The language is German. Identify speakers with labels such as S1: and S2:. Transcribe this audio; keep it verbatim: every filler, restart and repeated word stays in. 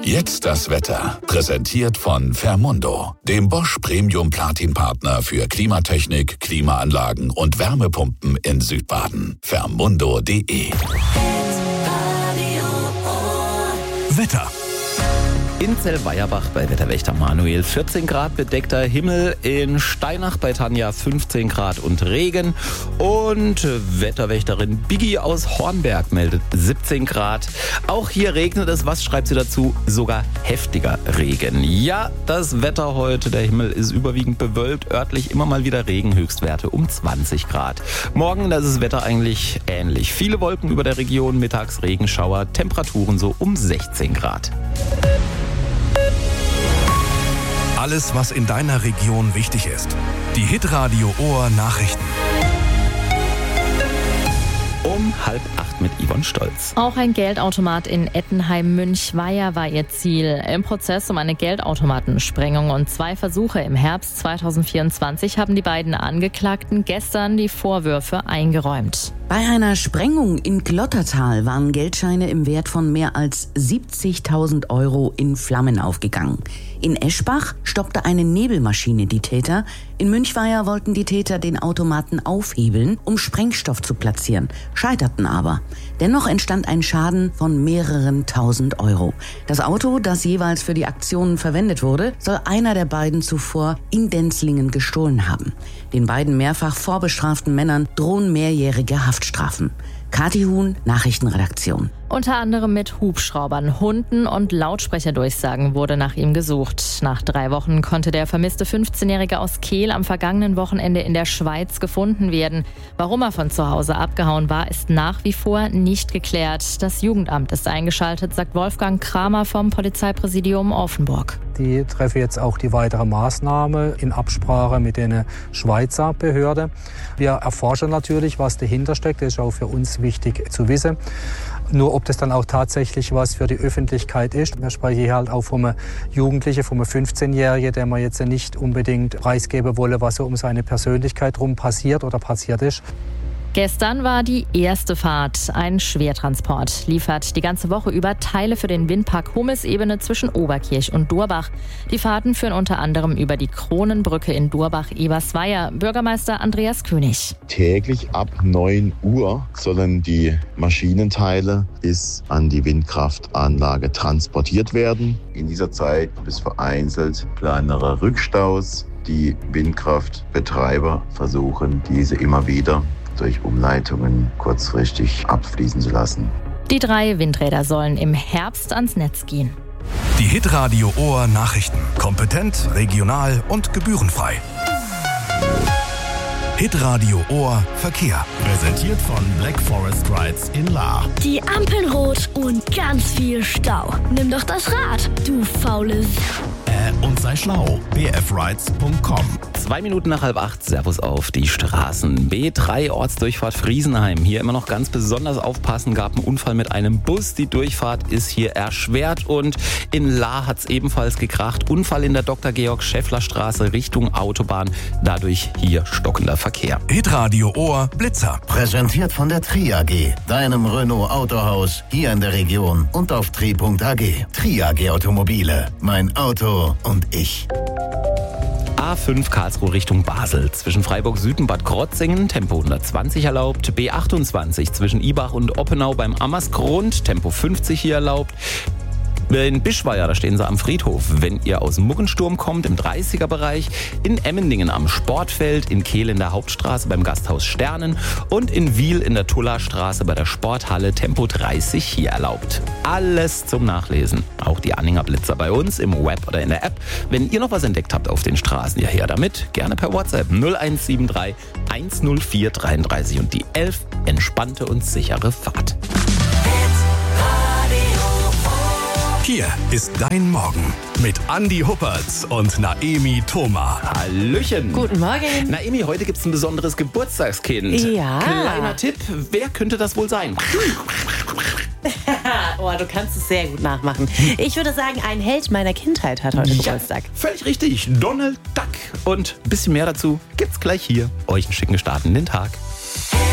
S1: Jetzt das Wetter. Präsentiert von Fermundo, dem Bosch Premium Platin Partner für Klimatechnik, Klimaanlagen und Wärmepumpen in Südbaden. Fermundo punkt de.
S2: Wetter.
S3: In Zellweierbach bei Wetterwächter Manuel vierzehn Grad bedeckter Himmel, in Steinach bei Tanja fünfzehn Grad und Regen und Wetterwächterin Biggie aus Hornberg meldet siebzehn Grad. Auch hier regnet es, was schreibt sie dazu? Sogar heftiger Regen. Ja, das Wetter heute, der Himmel ist überwiegend bewölkt, örtlich immer mal wieder Regen, Höchstwerte um zwanzig Grad. Morgen, da ist das Wetter eigentlich ähnlich. Viele Wolken über der Region, mittags Regenschauer, Temperaturen so um sechzehn Grad.
S2: Alles, was in deiner Region wichtig ist. Die Hitradio Ohr Nachrichten.
S3: Um halb acht mit Yvonne Stolz.
S4: Auch ein Geldautomat in Ettenheim-Münchweier war ihr Ziel. Im Prozess um eine Geldautomatensprengung und zwei Versuche im Herbst zweitausendvierundzwanzig haben die beiden Angeklagten gestern die Vorwürfe eingeräumt.
S5: Bei einer Sprengung in Glottertal waren Geldscheine im Wert von mehr als siebzigtausend Euro in Flammen aufgegangen. In Eschbach stoppte eine Nebelmaschine die Täter. In Münchweier wollten die Täter den Automaten aufhebeln, um Sprengstoff zu platzieren, scheiterten aber. Dennoch entstand ein Schaden von mehreren tausend Euro. Das Auto, das jeweils für die Aktionen verwendet wurde, soll einer der beiden zuvor in Denzlingen gestohlen haben. Den beiden mehrfach vorbestraften Männern drohen mehrjährige Haftstrafen. Kathi Huhn, Nachrichtenredaktion.
S4: Unter anderem mit Hubschraubern, Hunden und Lautsprecherdurchsagen wurde nach ihm gesucht. Nach drei Wochen konnte der vermisste fünfzehnjährige aus Kehl am vergangenen Wochenende in der Schweiz gefunden werden. Warum er von zu Hause abgehauen war, ist nach wie vor nicht geklärt. Das Jugendamt ist eingeschaltet, sagt Wolfgang Kramer vom Polizeipräsidium Offenburg.
S6: Die treffen jetzt auch die weitere Maßnahme in Absprache mit den Schweizer Behörden. Wir erforschen natürlich, was dahinter steckt. Das ist auch für uns wichtig zu wissen. Nur ob das dann auch tatsächlich was für die Öffentlichkeit ist. Wir sprechen hier halt auch vom Jugendlichen, vom fünfzehnjährigen, der man jetzt nicht unbedingt preisgeben wolle, was so um seine Persönlichkeit rum passiert oder passiert ist.
S4: Gestern war die erste Fahrt. Ein Schwertransport liefert die ganze Woche über Teile für den Windpark Hummelsebene zwischen Oberkirch und Durbach. Die Fahrten führen unter anderem über die Kronenbrücke in Durbach-Ebersweier. Bürgermeister Andreas König.
S7: Täglich ab neun Uhr sollen die Maschinenteile bis an die Windkraftanlage transportiert werden. In dieser Zeit gibt es vereinzelt kleinere Rückstaus. Die Windkraftbetreiber versuchen, diese immer wieder durch Umleitungen kurzfristig abfließen zu lassen.
S4: Die drei Windräder sollen im Herbst ans Netz gehen.
S2: Die Hitradio Ohr Nachrichten. Kompetent, regional und gebührenfrei. Hitradio Ohr Verkehr.
S8: Präsentiert von Black Forest Rides in Lahr.
S9: Die Ampeln rot und ganz viel Stau. Nimm doch das Rad, du faules.
S8: Äh, und sei schlau. b f rides punkt com.
S3: Zwei Minuten nach halb acht, Servus auf die Straßen. B drei Ortsdurchfahrt Friesenheim. Hier immer noch ganz besonders aufpassen, gab einen Unfall mit einem Bus. Die Durchfahrt ist hier erschwert und in Lahr hat es ebenfalls gekracht. Unfall in der Doktor Georg Schäffler Straße Richtung Autobahn. Dadurch hier stockender Verkehr.
S2: Hitradio Ohr Blitzer.
S10: Präsentiert von der Tri A G, deinem Renault Autohaus hier in der Region und auf tri punkt a g. Tri A G Automobile. Mein Auto und ich.
S3: A fünf Karlsruhe Richtung Basel. Zwischen Freiburg Süd und Bad Krotzingen Tempo hundertzwanzig erlaubt. B achtundzwanzig zwischen Ibach und Oppenau beim Ammersgrund Tempo fünfzig hier erlaubt. In Bischweier, da stehen sie am Friedhof. Wenn ihr aus Muggensturm kommt, im dreißiger-Bereich, in Emmendingen am Sportfeld, in Kehl in der Hauptstraße beim Gasthaus Sternen und in Wiel in der Tullerstraße bei der Sporthalle Tempo dreißig hier erlaubt. Alles zum Nachlesen. Auch die Anhänger Blitzer bei uns im Web oder in der App. Wenn ihr noch was entdeckt habt auf den Straßen, ja her damit. Gerne per WhatsApp null eins sieben drei eins null vier dreiunddreißig und die elf. Entspannte und sichere Fahrt.
S2: Hier ist dein Morgen mit Andi Huppertz und Naemi Thoma.
S3: Hallöchen.
S11: Guten Morgen.
S3: Naemi, heute gibt's ein besonderes Geburtstagskind.
S11: Ja.
S3: Kleiner Tipp, wer könnte das wohl sein?
S11: Oh, du kannst es sehr gut nachmachen. Ich würde sagen, ein Held meiner Kindheit hat heute
S3: Ja,
S11: Geburtstag.
S3: völlig richtig. Donald Duck. Und ein bisschen mehr dazu gibt's gleich hier. Euch einen schicken Start in den Tag.